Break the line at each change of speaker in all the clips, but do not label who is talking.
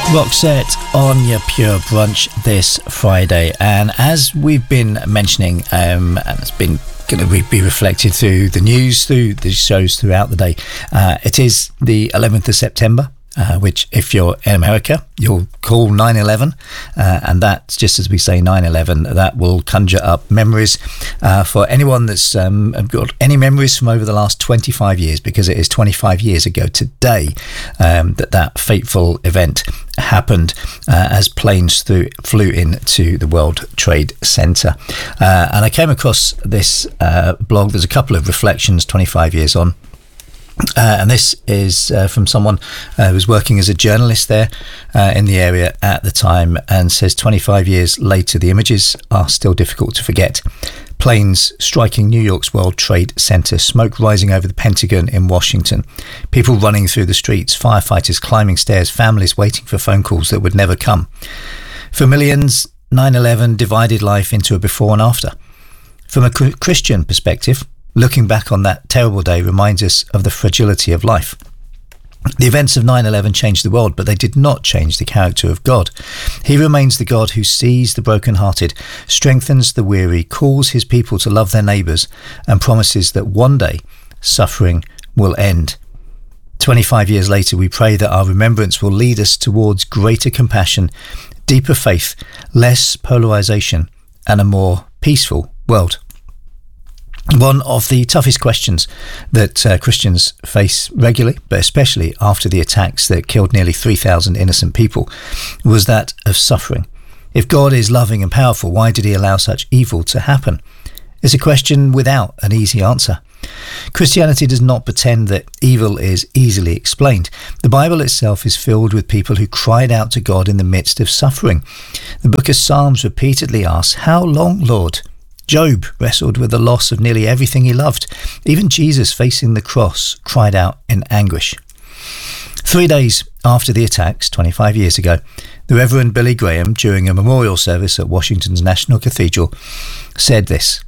Roxette on your Pure Brunch this Friday, and as we've been mentioning, and it's been going to be reflected through the news, through the shows throughout the day, it is the 11th of September, which if you're in America you'll call 9/11, and that's just as we say 9/11, that will conjure up memories for anyone that's got any memories from over the last 25 years, because it is 25 years ago today that fateful event happened as planes flew into the World Trade Center. And I came across this blog. There's a couple of reflections 25 years on. And this is from someone who was working as a journalist there in the area at the time, and says 25 years later, the images are still difficult to forget. Planes striking New York's World Trade Center, smoke rising over the Pentagon in Washington, people running through the streets, firefighters climbing stairs, families waiting for phone calls that would never come. For millions, 9/11 divided life into a before and after. From a Christian perspective, looking back on that terrible day reminds us of the fragility of life. The events of 9/11 changed the world, but they did not change the character of God. He remains the God who sees the brokenhearted, strengthens the weary, calls his people to love their neighbours, and promises that one day suffering will end. 25 years later, we pray that our remembrance will lead us towards greater compassion, deeper faith, less polarisation, and a more peaceful world. One of the toughest questions that Christians face regularly, but especially after the attacks that killed nearly 3,000 innocent people, was that of suffering. If God is loving and powerful, why did he allow such evil to happen? It's a question without an easy answer. Christianity does not pretend that evil is easily explained. The Bible itself is filled with people who cried out to God in the midst of suffering. The book of Psalms repeatedly asks, "How long, Lord?" Job wrestled with the loss of nearly everything he loved. Even Jesus, facing the cross, cried out in anguish. 3 days after the attacks, 25 years ago, the Reverend Billy Graham, during a memorial service at Washington's National Cathedral, said this: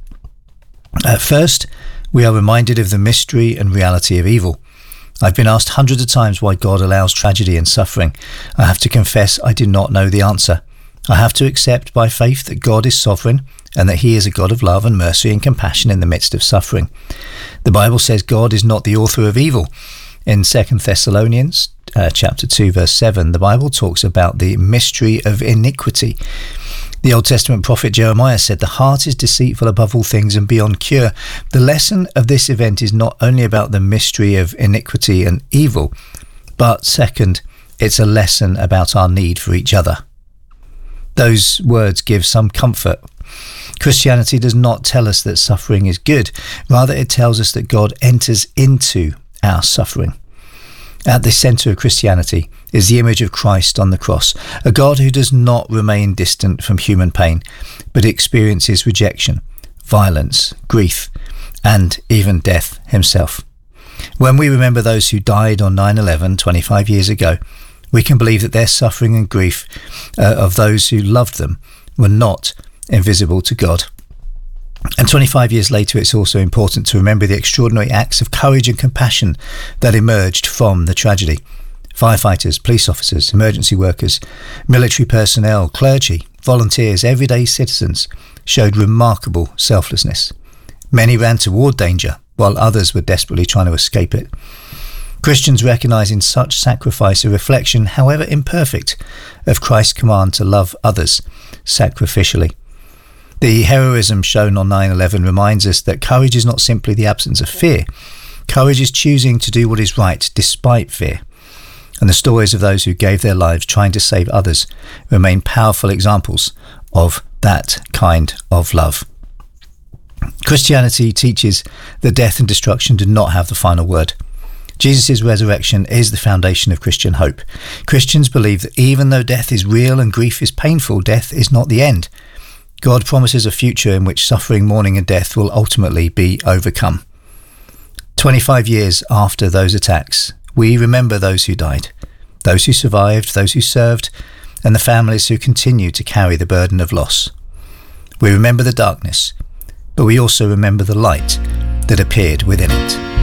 "At first, we are reminded of the mystery and reality of evil. I've been asked hundreds of times why God allows tragedy and suffering. I have to confess I did not know the answer. I have to accept by faith that God is sovereign and that he is a God of love and mercy and compassion in the midst of suffering. The Bible says God is not the author of evil. In 2 Thessalonians chapter 2 verse 7, the Bible talks about the mystery of iniquity. The Old Testament prophet Jeremiah said, "The heart is deceitful above all things and beyond cure." The lesson of this event is not only about the mystery of iniquity and evil, but second, it's a lesson about our need for each other. Those words give some comfort. Christianity does not tell us that suffering is good. Rather, it tells us that God enters into our suffering. At the centre of Christianity is the image of Christ on the cross, a God who does not remain distant from human pain, but experiences rejection, violence, grief, and even death himself. When we remember those who died on 9/11 25 years ago, we can believe that their suffering and grief of those who loved them were not invisible to God. And 25 years later, it's also important to remember the extraordinary acts of courage and compassion that emerged from the tragedy. Firefighters, police officers, emergency workers, military personnel, clergy, volunteers, everyday citizens showed remarkable selflessness. Many ran toward danger, while others were desperately trying to escape it. Christians recognise in such sacrifice a reflection, however imperfect, of Christ's command to love others sacrificially. The heroism shown on 9/11 reminds us that courage is not simply the absence of fear. Courage is choosing to do what is right despite fear. And the stories of those who gave their lives trying to save others remain powerful examples of that kind of love. Christianity teaches that death and destruction do not have the final word. Jesus' resurrection is the foundation of Christian hope. Christians believe that even though death is real and grief is painful, death is not the end. God promises a future in which suffering, mourning and death will ultimately be overcome. 25 years after those attacks, we remember those who died, those who survived, those who served, and the families who continue to carry the burden of loss. We remember the darkness, but we also remember the light that appeared within it.